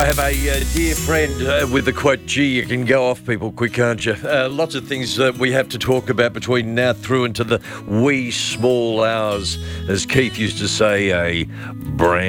I have a dear friend with the quote, gee, you can go off people quick, can't you? Lots of things that we have to talk about between now through into the wee small hours. As Keith used to say, a brand